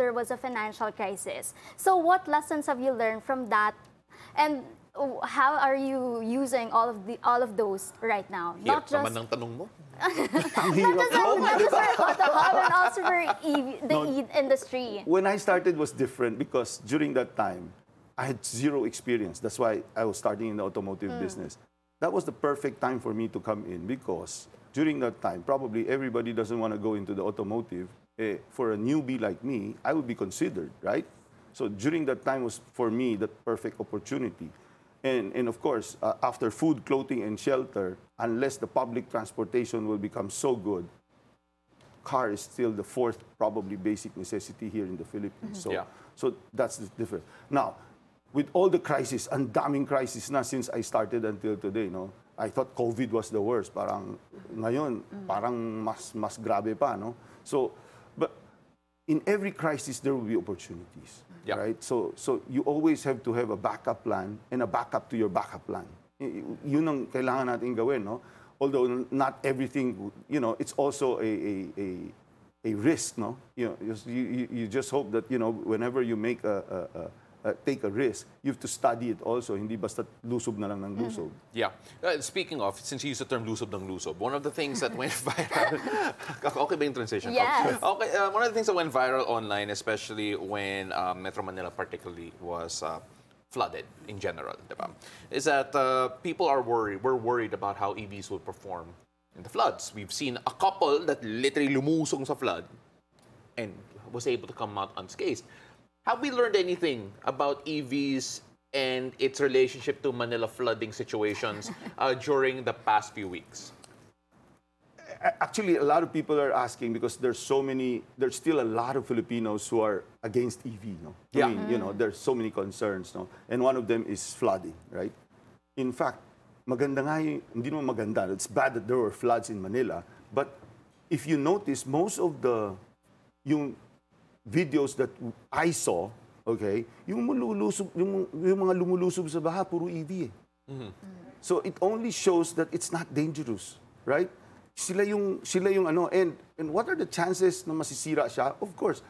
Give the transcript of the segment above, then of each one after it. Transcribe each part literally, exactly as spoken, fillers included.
there was a financial crisis. So what lessons have you learned from that? And how are you using all of the all of those right now? Hirap Not just naman ng tanong mo. not just, not just for AutoHub and also for E V, the No. E industry. When I started was different because during that time, I had zero experience. That's why I was starting in the automotive business. That was the perfect time for me to come in because during that time, probably everybody doesn't want to go into the automotive. Eh, for a newbie like me, I would be considered, right? So during that time was, for me, the perfect opportunity. And, and of course, uh, after food, clothing, and shelter, unless the public transportation will become so good, car is still the fourth probably basic necessity here in the Philippines. So, Yeah. so that's the difference. Now, with all the crisis, and daming crisis na since I started until today, no? I thought COVID was the worst. Parang ngayon, parang mas mas grabe pa, no? So, but in every crisis there will be opportunities, Yeah. right? So, so you always have to have a backup plan and a backup to your backup plan. Y- y- Yun ang kailangan natin gawin, no? Although not everything, you know, it's also a a a, a risk, no? You know, you, you you just hope that, you know, whenever you make a, a, a Uh, take a risk, you have to study it also. Hindi basta lusob na lang ng lusob. Yeah. Uh, speaking of, since you used the term lusob ng lusob, one of the things that went viral... okay ba yung transition? Yes. Okay, uh, one of the things that went viral online, especially when uh, Metro Manila particularly was uh, flooded in general, diba? Is that uh, people are worried, we're worried about how E Vs will perform in the floods. We've seen a couple that literally lumusong sa flood and was able to come out unscathed. Have we learned anything about E Vs and its relationship to Manila flooding situations uh, during the past few weeks? A- Actually, a lot of people are asking because there's so many, there's still a lot of Filipinos who are against E V, no? Yeah. I mean, you know, there's so many concerns, no? And one of them is flooding, right? In fact, maganda nga yung, hindi naman maganda, it's bad that there were floods in Manila, but if you notice, most of the, yung videos that I saw, okay, yung, lumulusob, yung, yung mga lumulusob sa baha, puro E V eh. So it only shows that it's not dangerous, right? Sila yung, sila yung ano, and, and what are the chances na masisira siya? Of course,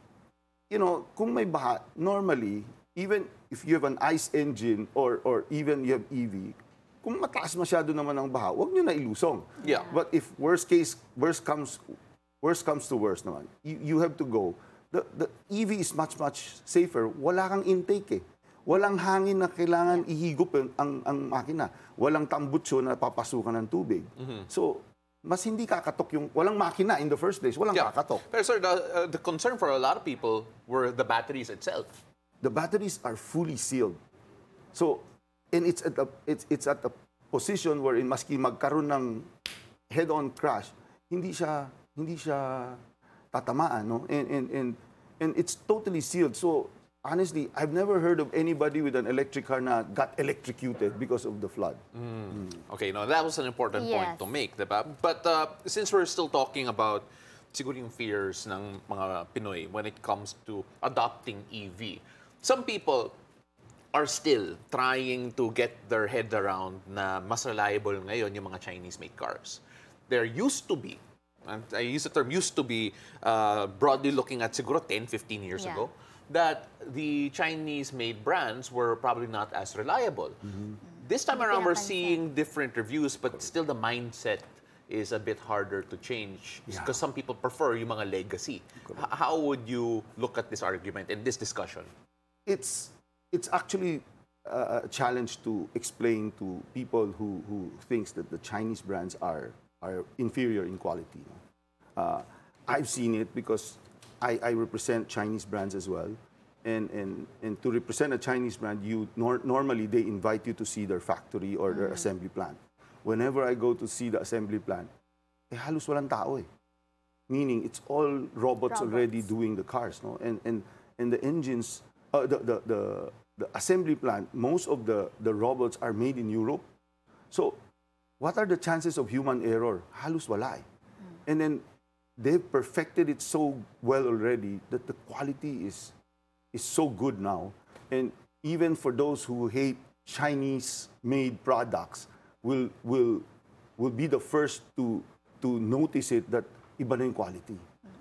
you know, kung may baha, normally, even if you have an ICE engine or, or even you have E V, kung mataas masyado naman ang baha, huwag nyo na ilusong. Yeah. But if worst case, worst comes, worst comes to worst naman, you, you have to go. The, the E V is much, much safer. Wala kang intake eh. Walang hangin na kailangan ihigop ang, ang, ang makina. Walang tambutso na papasukan ng tubig. So, mas hindi kakatok yung... Walang makina in the first place. Walang kakatok. Pero sir, the, uh, the concern for a lot of people were the batteries itself. The batteries are fully sealed. So, and it's at a, it's, it's at a position wherein maski magkaroon ng head-on crash, hindi siya, hindi siya tatamaan, no? And, and, and, and it's totally sealed. So, honestly, I've never heard of anybody with an electric car na got electrocuted because of the flood. Okay, no, that was an important point Yes. to make, diba? But uh, since we're still talking about siguro yung fears ng mga Pinoy when it comes to adopting E V, some people are still trying to get their head around na mas reliable ngayon yung mga Chinese-made cars. There used to be, and I use the term used to be, uh, broadly looking at siguro ten, fifteen years Yeah. ago, that the Chinese-made brands were probably not as reliable. This time around, we're Pinapansin. seeing different reviews, but still the mindset is a bit harder to change because some people prefer yung mga legacy. H- How would you look at this argument and this discussion? It's, it's actually a a challenge to explain to people who, who thinks that the Chinese brands are, are inferior in quality. Uh, I've seen it because I, I represent Chinese brands as well. And, and, and to represent a Chinese brand, you nor, normally they invite you to see their factory or their assembly plant. Whenever I go to see the assembly plant, eh halos walang tao eh. Meaning it's all robots, Robots. already doing the cars, no? And, and, and the engines, uh, the, the, the, the assembly plant, most of the, the robots are made in Europe. So what are the chances of human error? Halos wala eh. And then they've perfected it so well already that the quality is, is so good now. And even for those who hate Chinese-made products, will, will, will be the first to, to notice it that iba na yung quality.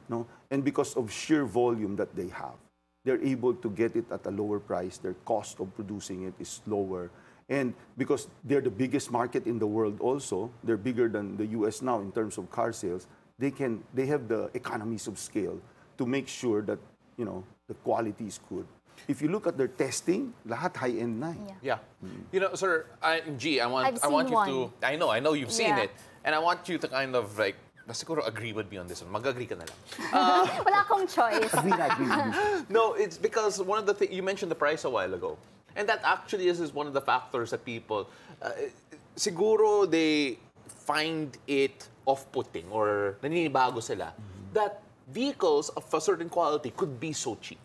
no? And because of sheer volume that they have, they're able to get it at a lower price. Their cost of producing it is lower. And because they're the biggest market in the world also, they're bigger than the U S now in terms of car sales, they can they have the economies of scale to make sure that, you know, the quality is good. If you look at their testing, lahat high-end na. eh. Yeah. Yeah. You know, sir, I, G, I want I've I want seen you one. to I know, I know you've seen Yeah. it. And I want you to kind of like na siguro agree with me on this one. Mag-agree ka na lang. Wala akong choice. Agree na, agree, agree. No, it's because one of the things, you mentioned the price a while ago. And that actually is, is one of the factors that people, uh, siguro they find it off-putting or naninibago sila that vehicles of a certain quality could be so cheap.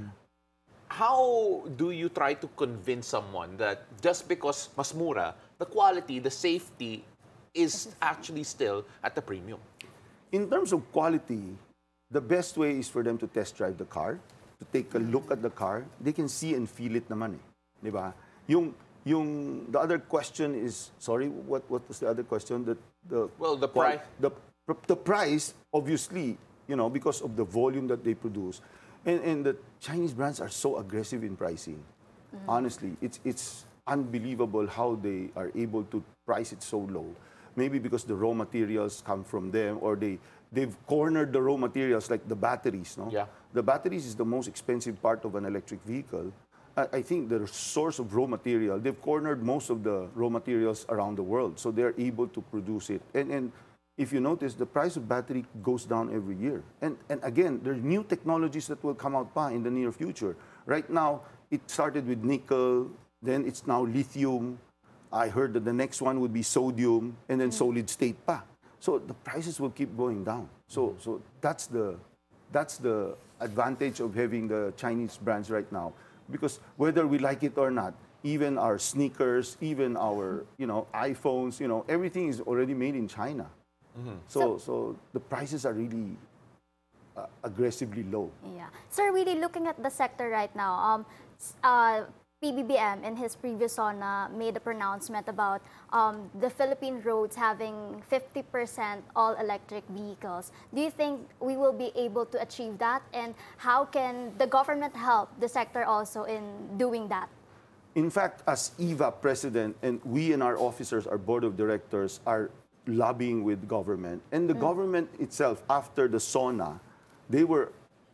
How do you try to convince someone that just because mas mura, the quality, the safety is actually still at the premium? In terms of quality, the best way is for them to test drive the car, to take a look at the car. They can see and feel it naman eh. Di ba? Yung, yung, the other question is, sorry, what, what was the other question? The, the, Well, the qual- price. The, the price, obviously, you know, because of the volume that they produce. And, and the Chinese brands are so aggressive in pricing. Honestly, it's, it's unbelievable how they are able to price it so low. Maybe because the raw materials come from them, or they, they've cornered the raw materials like the batteries. No? Yeah. The batteries is the most expensive part of an electric vehicle. I, I think the source of raw material, they've cornered most of the raw materials around the world. So they're able to produce it. And, and if you notice, the price of battery goes down every year. And, and again, there are new technologies that will come out pa in the near future. Right now, it started with nickel, then it's now lithium. I heard that the next one would be sodium, and then solid state pa. So the prices will keep going down. So, so that's the, that's the advantage of having the Chinese brands right now. Because whether we like it or not, even our sneakers, even our, you know, iPhones, you know, everything is already made in China. So, so the prices are really uh, aggressively low. Yeah. Sir, really looking at the sector right now, um, s- uh, P B B M in his previous SONA made a pronouncement about um, the Philippine roads having fifty percent all-electric vehicles. Do you think we will be able to achieve that? And how can the government help the sector also in doing that? In fact, as E V A president, and we and our officers, our board of directors, are lobbying with government. And the government itself, after the SONA, they were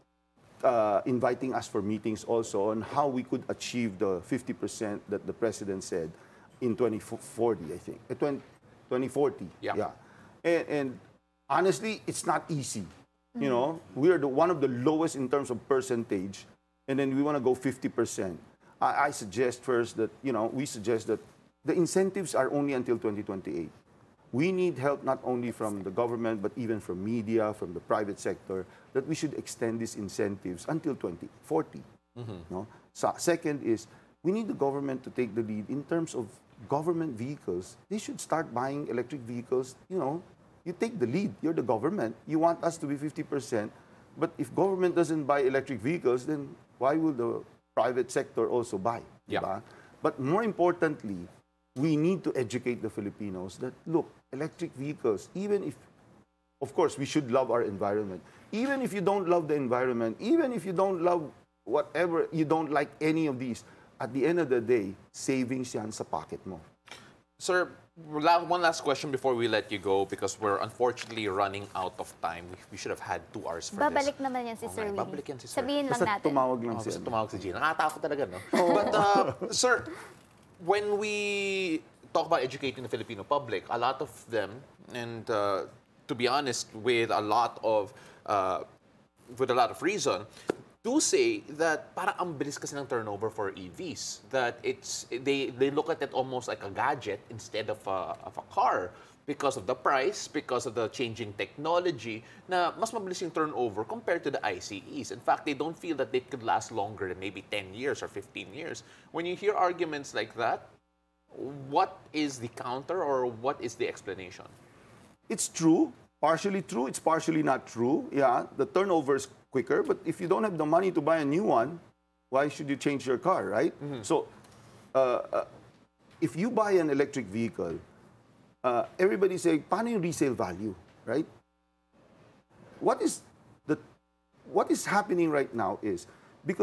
uh, inviting us for meetings also on how we could achieve the fifty percent that the president said in twenty forty, I think. Uh, twenty, twenty forty. Yeah. And, and honestly, it's not easy. You know, we are the, one of the lowest in terms of percentage, and then we want to go fifty percent. I, I suggest first that, you know, we suggest that the incentives are only until twenty twenty-eight. We need help not only from the government, but even from media, from the private sector, that we should extend these incentives until twenty forty. No? So, second is, we need the government to take the lead in terms of government vehicles. They should start buying electric vehicles. You know, you take the lead. You're the government. You want us to be fifty percent. But if government doesn't buy electric vehicles, then why will the private sector also buy? Yeah. Diba? But more importantly, we need to educate the Filipinos that, look, electric vehicles, even if, of course, we should love our environment. Even if you don't love the environment, even if you don't love whatever, you don't like any of these, at the end of the day, savings yan sa pocket mo. Sir, la- one last question before we let you go because we're unfortunately running out of time. We, we should have had two hours for Babalik this. naman yan si Oo Sir nga, Willie. babalik yan si Sir. Sabihin lang Basta natin. tumawag lang Oh, si basta ano. tumawag si Gina. Nakatakot talaga, no? But, uh, sir, when we talk about educating the Filipino public, a lot of them, and uh, to be honest, with a lot of, uh, with a lot of reason, do say that parang ang bilis kasi ng turnover for E Vs. That it's they they look at it almost like a gadget instead of a, of a car because of the price, because of the changing technology, na mas mabilis yung turnover compared to the I C Es. In fact, they don't feel that they could last longer than maybe ten years or fifteen years. When you hear arguments like that, what is the counter or what is the explanation? It's true, partially true, it's partially not true. Yeah, the turnover is quicker, but if you don't have the money to buy a new one, why should you change your car, right? So, uh, uh, if you buy an electric vehicle, uh, everybody say, paano yung resale value, right? What is the what is happening right now is